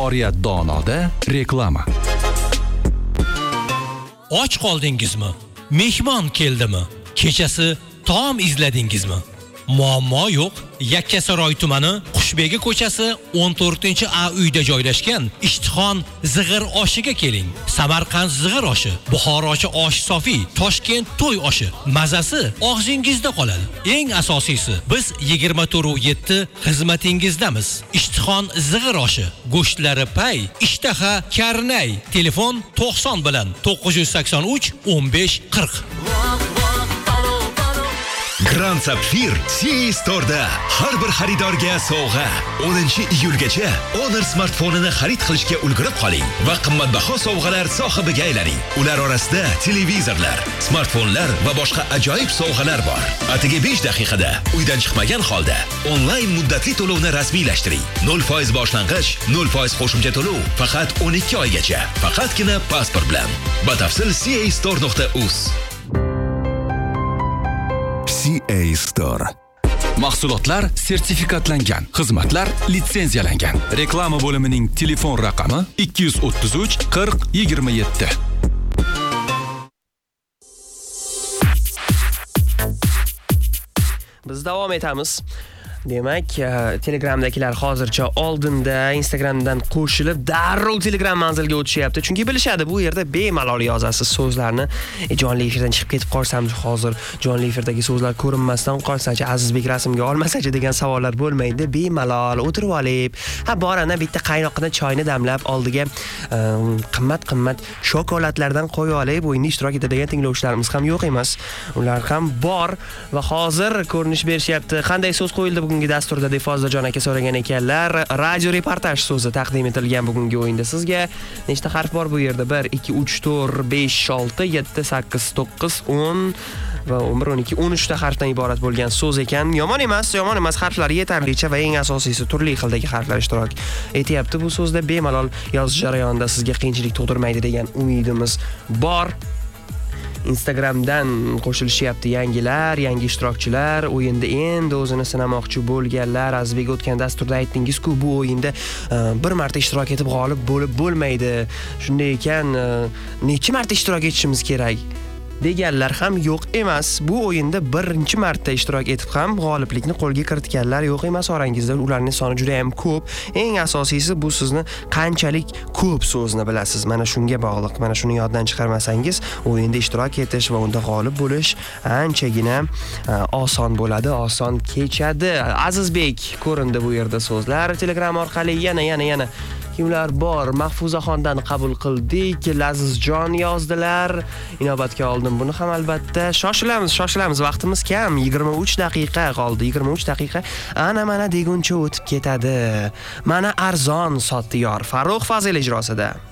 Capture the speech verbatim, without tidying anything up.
Oriyat Donoda reklama. Och qoldingizmi? Mehmon keldimi? Kechasi taom izladingizmi? Muammo yo'q. Yakkasaroy tumani Qushbegi ko'chasi o'n to'rtinchi A uyda joylashgan Ishtixon zig'ir oshiga keling. Samarqand zig'ir oshi, Buxorochi osh sofi, Toshkent to'y oshi. Mazasi og'zingizda qoladi. Eng asosiysi, biz yigirma to'rt yetti xizmatingizdamiz. Ishtixon zig'ir oshi, go'shtlari pay, ishtaha karnay. Telefon to'qson bilan to'qqiz yuz sakson uch o'n besh qirq. Grand Sapphire C A Store'da har bir xaridorga sovg'a. o'ninchi iyulgacha Honor smartfonini xarid qilishga ulgurib qoling va qimmatbaho sovg'alar sohibiga aylaning. Ular orasida televizorlar, smartfonlar va boshqa ajoyib sovg'alar bor. Atigi besh daqiqada uydan chiqmagan holda onlayn muddatli to'lovni rasmiylashtiring. nol foiz boshlang'ich, nol foiz qo'shimcha to'lov faqat o'n ikki oygacha. Faqatgina pasport bilan. Batafsil c a store nuqta u z. C A Store. Mahsulotlar sertifikatlangan, xizmatlar litsenziyalangan. Reklama bo'limining telefon raqami ikki yuz o'ttiz uch qirq yigirma yetti. Biz davom etamiz. Demak, Telegramdagilar hozircha oldinda, Instagramdan qo'shilib darrov Telegram manziliga o'tishyapti. Chunki bilishadi, bu yerda bemalol yozasiz so'zlarni. E, jonli efirdan chiqib ketib qolsam, hozir jonli efirdagi so'zlar ko'rinmasdan qolsa-chi, Azizbek rasmga olmasa-chi degan savollar bo'lmaydi. Bemalol o'tirib olib, ha bor ana bitta qaynoqni choyni damlab, oldiga qimmat-qimmat shokoladlardan qo'yib olib, o'yinda ishtirok etadigan tinglovchilarimiz ham yo'q emas. Ular ham bor va hozir ko'rinish berishyapti. Qanday so'z qo'yildi bugungi dasturda deb Foziljon aka so'ragan ekanlar. Radio reportaj so'zi taqdim etilgan bugungi o'yinda sizga. Nechta harf bor bu yerda? bir, ikki, uch, to'rt, besh, olti, yetti, sakkiz, to'qqiz, o'n va o'n bir, o'n ikki, o'n uch ta harfdan iborat bo'lgan so'z ekan. Yomon emas, yomon emas. Harflar yetarlicha va eng asosiysi turli xildagi harflar ishtirok etyapti. Bu so'zda bemalol yozish jarayonida sizga qiyinchilik tug'dirmaydi degan umidimiz bor. Instagramdan qo'shilishyapti yangilar, yangi ishtirokchilar, o'yinda endi o'zini sinamoqchi bo'lganlar. Azizbek o'tgan dasturda aytdingiz-ku, bu o'yinda bir marta ishtirok etib g'olib bo'lib bo'lmaydi. Shunday ekan, necha marta ishtirok etishimiz kerak deganlar ham yo'q emas. Bu o'yinda birinchi marta ishtirok etib ham g'oliblikni qo'lga kiritganlar yo'q emas orangizda. Ularning soni juda ham ko'p. Eng asosiysi bu sizni qanchalik ko'p so'zni bilasiz. Mana shunga bog'liq. Mana shuni yoddan chiqarmasangiz, o'yinda ishtirok etish va unda g'olib bo'lish anchagina oson bo'ladi, oson kechadi. Azizbek ko'rindi bu yerda so'zlar. Telegram orqali yana yana yana kimlar bor? Mahfuzaxondan qabul qildik. Lazizjon yozdilar. Inobatga oldim buni ham albatta. Shoshilamiz, shoshilamiz. Vaqtimiz kam. yigirma uch daqiqa qoldi. yigirma uch daqiqa ana mana deguncha o'tib ketadi. Mana arzon sotdiyor Farruh Fazil ijrosida.